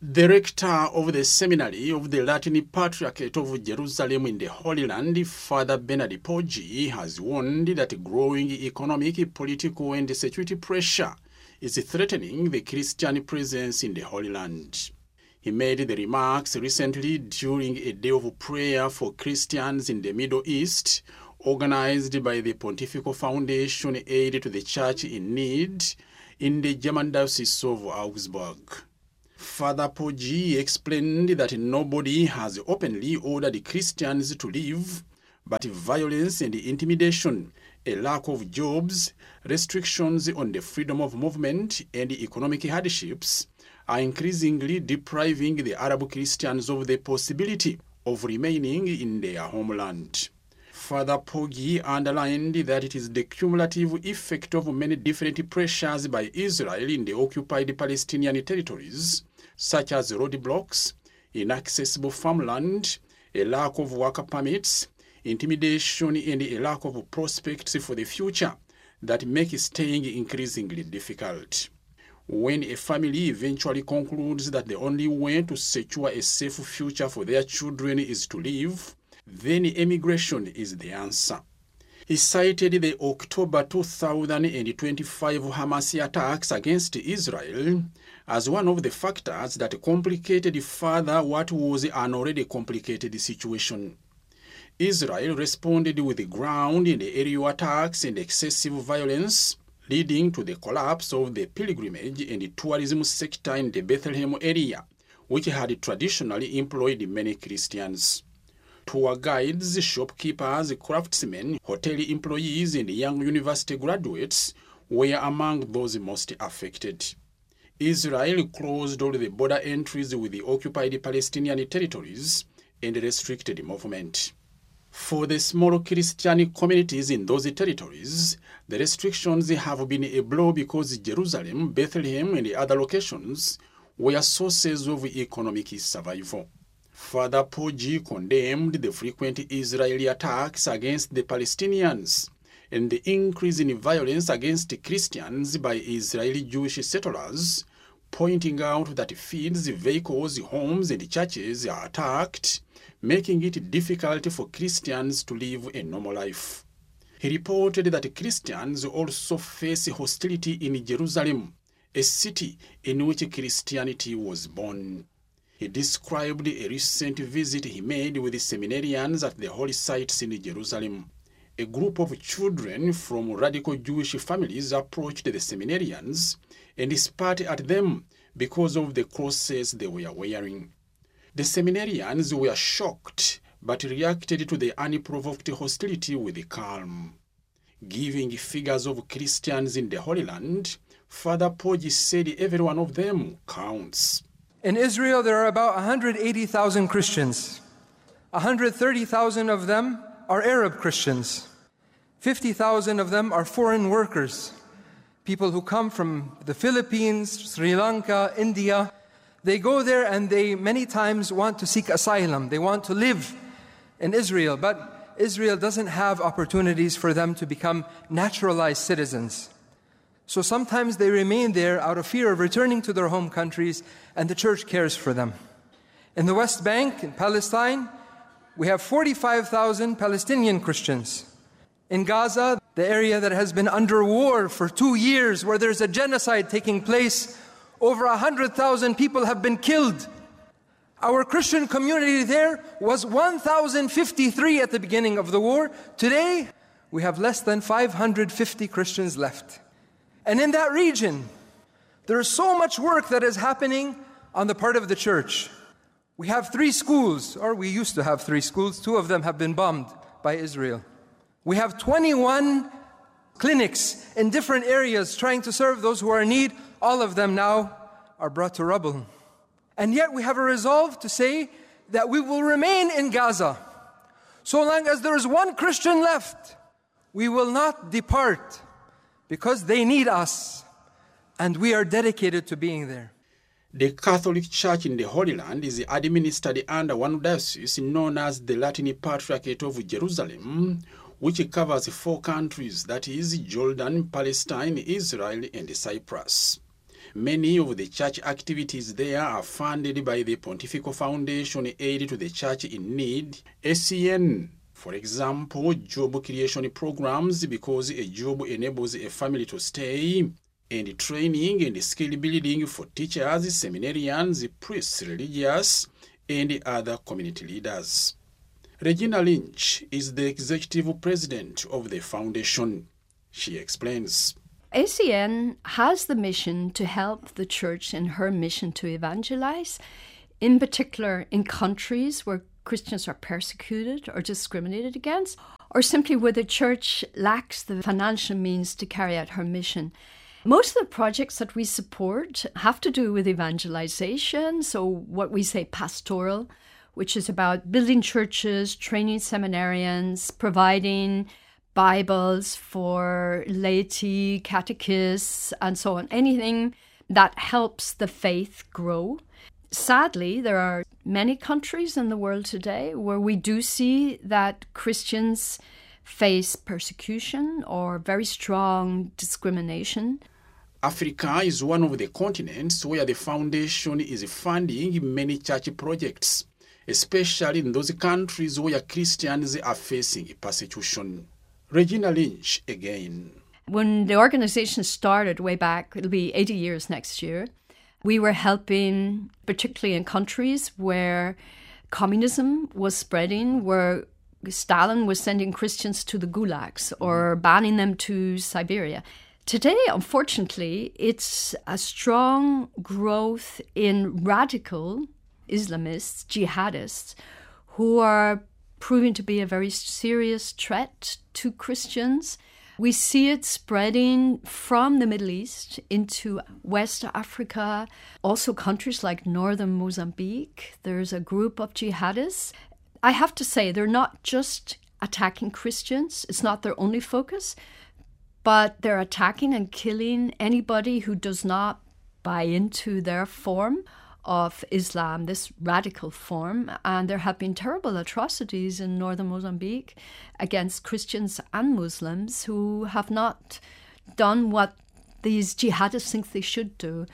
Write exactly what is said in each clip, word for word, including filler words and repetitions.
The rector of the seminary of the Latin Patriarchate of Jerusalem in the Holy Land, Father Bernard Poggi, has warned that growing economic, political and security pressure is threatening the Christian presence in the Holy Land. He made the remarks recently during a day of prayer for Christians in the Middle East, organized by the Pontifical Foundation Aid to the Church in Need in the German Diocese of Augsburg. Father Poggi explained that nobody has openly ordered Christians to leave, but violence and intimidation, a lack of jobs, restrictions on the freedom of movement, and economic hardships are increasingly depriving the Arab Christians of the possibility of remaining in their homeland. Father Poggi underlined that it is the cumulative effect of many different pressures by Israel in the occupied Palestinian territories, such as roadblocks, inaccessible farmland, a lack of work permits, intimidation, and a lack of prospects for the future that make staying increasingly difficult. When a family eventually concludes that the only way to secure a safe future for their children is to leave, then immigration is the answer. He cited the October two thousand twenty-five Hamas attacks against Israel as one of the factors that complicated further what was an already complicated situation. Israel responded with ground and aerial attacks and excessive violence, leading to the collapse of the pilgrimage and tourism sector in the Bethlehem area, which had traditionally employed many Christians. Tour guides, shopkeepers, craftsmen, hotel employees, and young university graduates were among those most affected. Israel closed all the border entries with the occupied Palestinian territories and restricted movement. For the small Christian communities in those territories, the restrictions have been a blow because Jerusalem, Bethlehem, and other locations were sources of economic survival. Father Poggi condemned the frequent Israeli attacks against the Palestinians and the increase in violence against Christians by Israeli Jewish settlers, pointing out that fields, vehicles, homes, and churches are attacked, making it difficult for Christians to live a normal life. He reported that Christians also face hostility in Jerusalem, a city in which Christianity was born. He described a recent visit he made with the seminarians at the holy sites in Jerusalem. A group of children from radical Jewish families approached the seminarians and spat at them because of the crosses they were wearing. The seminarians were shocked but reacted to the unprovoked hostility with calm. Giving figures of Christians in the Holy Land, Father Poggi said every one of them counts. In Israel, there are about one hundred eighty thousand Christians. one hundred thirty thousand of them are Arab Christians. fifty thousand of them are foreign workers, people who come from the Philippines, Sri Lanka, India. They go there and they many times want to seek asylum. They want to live in Israel, but Israel doesn't have opportunities for them to become naturalized citizens. So sometimes they remain there out of fear of returning to their home countries, and the church cares for them. In the West Bank, in Palestine, we have forty-five thousand Palestinian Christians. In Gaza, the area that has been under war for two years, where there's a genocide taking place, over one hundred thousand people have been killed. Our Christian community there was one thousand fifty-three at the beginning of the war. Today, we have less than five hundred fifty Christians left. And in that region, there is so much work that is happening on the part of the church. We have three schools, or we used to have three schools. Two of them have been bombed by Israel. We have twenty-one clinics in different areas trying to serve those who are in need. All of them now are brought to rubble. And yet we have a resolve to say that we will remain in Gaza. So long as there is one Christian left, we will not depart, because they need us, and we are dedicated to being there. The Catholic Church in the Holy Land is administered under one diocese known as the Latin Patriarchate of Jerusalem, which covers four countries, that is, Jordan, Palestine, Israel, and Cyprus. Many of the church activities there are funded by the Pontifical Foundation Aid to the Church in Need, S E N. For example, job creation programs because a job enables a family to stay, and training and skill building for teachers, seminarians, priests, religious, and other community leaders. Regina Lynch is the executive president of the foundation. She explains. S E N has the mission to help the church in her mission to evangelize, in particular in countries where Christians are persecuted or discriminated against, or simply where the church lacks the financial means to carry out her mission. Most of the projects that we support have to do with evangelization, so what we say pastoral, which is about building churches, training seminarians, providing Bibles for laity, catechists, and so on. Anything that helps the faith grow. Sadly, there are many countries in the world today where we do see that Christians face persecution or very strong discrimination. Africa is one of the continents where the foundation is funding many church projects, especially in those countries where Christians are facing persecution. Regina Lynch again. When the organization started way back, it'll be eighty years next year, we were helping, particularly in countries where communism was spreading, where Stalin was sending Christians to the gulags or banning them to Siberia. Today, unfortunately, it's a strong growth in radical Islamists, jihadists, who are proving to be a very serious threat to Christians. We see it spreading from the Middle East into West Africa, also countries like northern Mozambique. There's a group of jihadists. I have to say, they're not just attacking Christians. It's not their only focus, but they're attacking and killing anybody who does not buy into their form of Islam, this radical form. And there have been terrible atrocities in northern Mozambique against Christians and Muslims who have not done what these jihadists think they should do.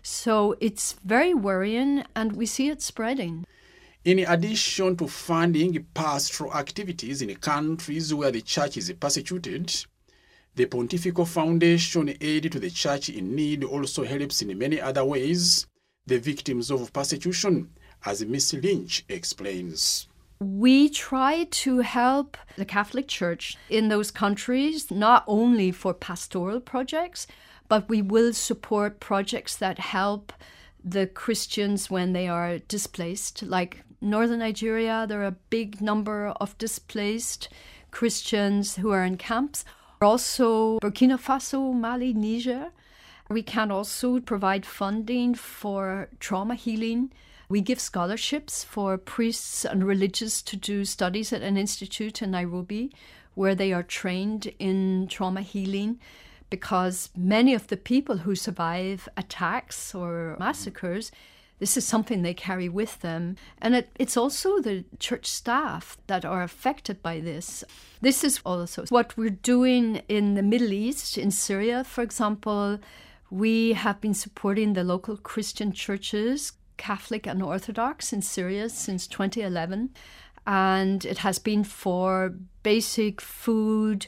So it's very worrying, and we see it spreading. In addition to funding pastoral activities in countries where the church is persecuted, the Pontifical Foundation Aid to the Church in Need also helps in many other ways the victims of persecution, as Miss Lynch explains. We try to help the Catholic Church in those countries, not only for pastoral projects, but we will support projects that help the Christians when they are displaced. Like northern Nigeria, there are a big number of displaced Christians who are in camps. Also Burkina Faso, Mali, Niger. We can also provide funding for trauma healing. We give scholarships for priests and religious to do studies at an institute in Nairobi where they are trained in trauma healing, because many of the people who survive attacks or massacres, this is something they carry with them. And it, it's also the church staff that are affected by this. This is also what we're doing in the Middle East, in Syria, for example. We have been supporting the local Christian churches, Catholic and Orthodox, in Syria since twenty eleven. And it has been for basic food,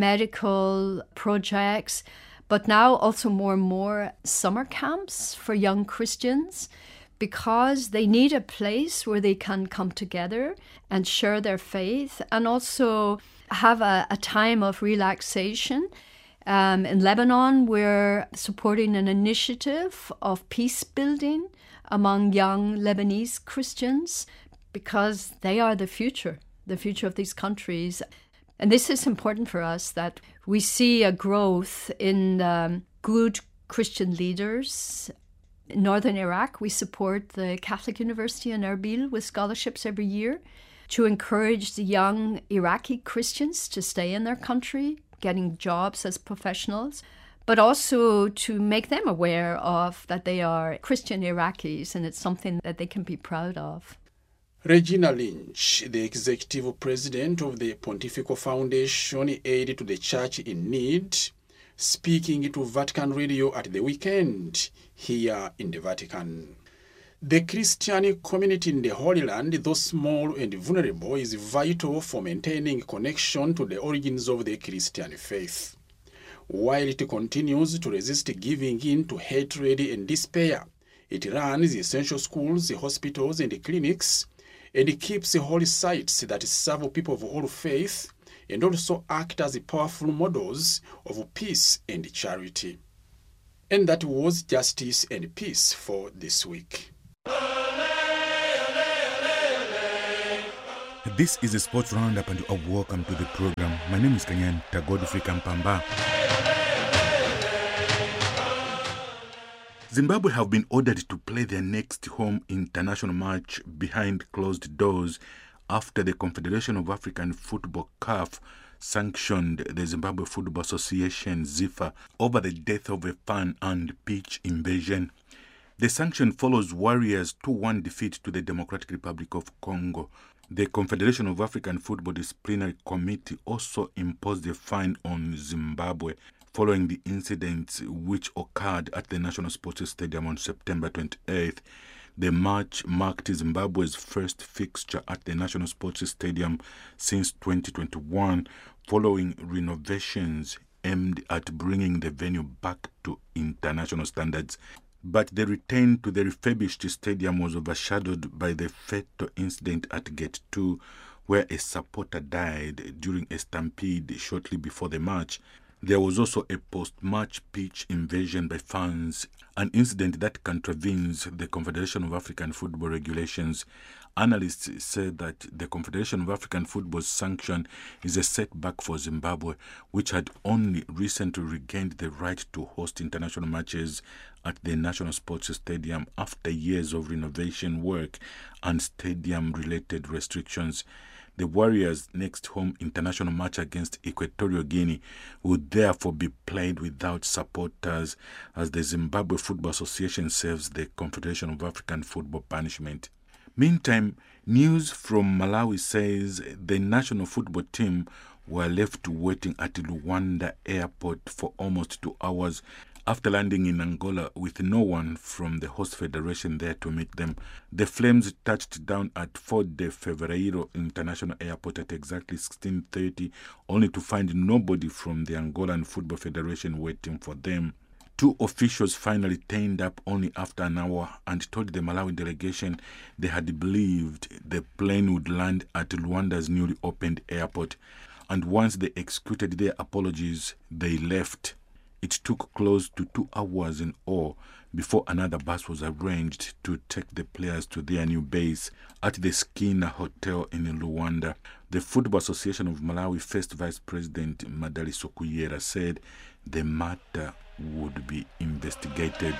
medical projects, but now also more and more summer camps for young Christians, because they need a place where they can come together and share their faith and also have a, a time of relaxation. Um, in Lebanon, we're supporting an initiative of peace building among young Lebanese Christians, because they are the future, the future of these countries. And this is important for us, that we see a growth in um, good Christian leaders. In northern Iraq, we support the Catholic University in Erbil with scholarships every year to encourage the young Iraqi Christians to stay in their country, getting jobs as professionals, but also to make them aware of that they are Christian Iraqis, and it's something that they can be proud of. Regina Lynch, the executive president of the Pontifical Foundation Aid to the Church in Need, speaking to Vatican Radio at the weekend here in the Vatican. The Christian community in the Holy Land, though small and vulnerable, is vital for maintaining connection to the origins of the Christian faith. While it continues to resist giving in to hatred and despair, it runs essential schools, hospitals, and clinics, and keeps holy sites that serve people of all faith, and also act as powerful models of peace and charity. And that was Justice and Peace for this week. This is a Sports Roundup and a welcome to the program. My name is Kanyan Godfrey Kampamba. Zimbabwe have been ordered to play their next home international match behind closed doors after the Confederation of African Football C A F sanctioned the Zimbabwe Football Association ZIFA over the death of a fan and pitch invasion. The sanction follows Warriors two one defeat to the Democratic Republic of Congo. The Confederation of African Football Disciplinary Committee also imposed a fine on Zimbabwe following the incident which occurred at the National Sports Stadium on September twenty-eighth. The match marked Zimbabwe's first fixture at the National Sports Stadium since twenty twenty-one, following renovations aimed at bringing the venue back to international standards. But the return to the refurbished stadium was overshadowed by the fatal incident at Gate two, where a supporter died during a stampede shortly before the match. There was also a post-match pitch invasion by fans, an incident that contravenes the Confederation of African Football regulations. Analysts said that the Confederation of African Football's sanction is a setback for Zimbabwe, which had only recently regained the right to host international matches at the National Sports Stadium after years of renovation work and stadium-related restrictions. The Warriors' next home international match against Equatorial Guinea would therefore be played without supporters as the Zimbabwe Football Association serves the Confederation of African Football punishment. Meantime, news from Malawi says the national football team were left waiting at Luanda airport for almost two hours after landing in Angola with no one from the host federation there to meet them. The Flames touched down at Ford de Fevereiro International Airport at exactly sixteen thirty, only to find nobody from the Angolan Football Federation waiting for them. Two officials finally turned up only after an hour and told the Malawi delegation they had believed the plane would land at Luanda's newly opened airport, and once they executed their apologies, they left. It took close to two hours in all before another bus was arranged to take the players to their new base at the Skinner Hotel in Luanda. The Football Association of Malawi First Vice President Madaliso Kuyera said the matter would be investigated.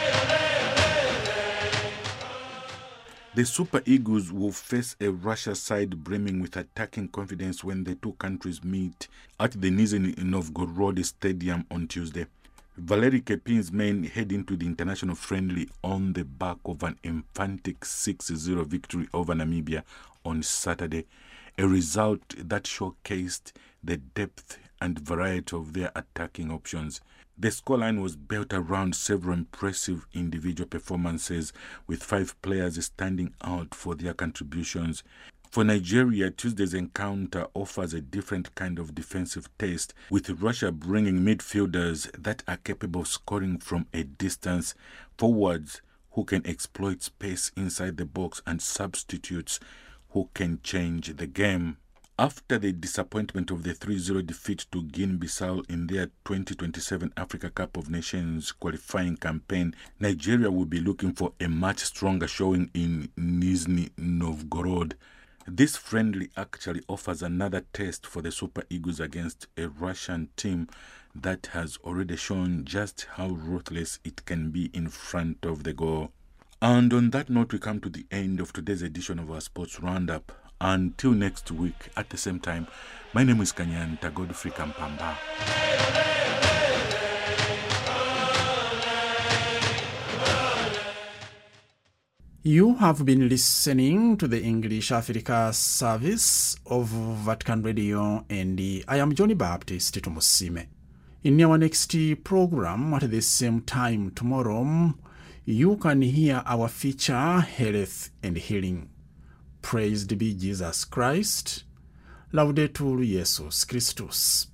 The Super Eagles will face a Russia side brimming with attacking confidence when the two countries meet at the Nizhny Novgorod Stadium on Tuesday. Valery Kepin's men head into the international friendly on the back of an emphatic six zero victory over Namibia on Saturday, a result that showcased the depth and variety of their attacking options. The scoreline was built around several impressive individual performances, with five players standing out for their contributions. For Nigeria, Tuesday's encounter offers a different kind of defensive test, with Russia bringing midfielders that are capable of scoring from a distance, forwards who can exploit space inside the box, and substitutes who can change the game. After the disappointment of the three zero defeat to Guinea-Bissau in their twenty twenty-seven Africa Cup of Nations qualifying campaign, Nigeria will be looking for a much stronger showing in Nizhny Novgorod. This friendly actually offers another test for the Super Eagles against a Russian team that has already shown just how ruthless it can be in front of the goal. And on that note, we come to the end of today's edition of our Sports Roundup. Until next week at the same time, my name is Kanyan Godfrey Kampamba. You have been listening to the English Africa service of Vatican Radio, and I am Johnny Baptist Tumusime. In our next program at the same time tomorrow, you can hear our feature, Health and Healing. Praised be Jesus Christ. Laudetur Jesus Christus.